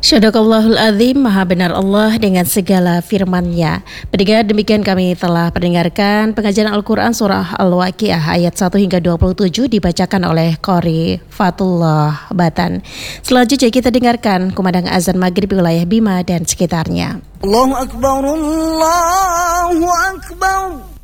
Syadaqallahul Azim, Maha benar Allah dengan segala firman-Nya. Pendengar, demikian kami telah mendengarkan pengajaran Al-Quran Surah Al-Waqiah ayat 1 hingga 27 dibacakan oleh Qori Fatullah Batan. Selanjutnya kita dengarkan kumandang azan maghrib wilayah Bima dan sekitarnya. Allahu Akbar, Allahu Akbar.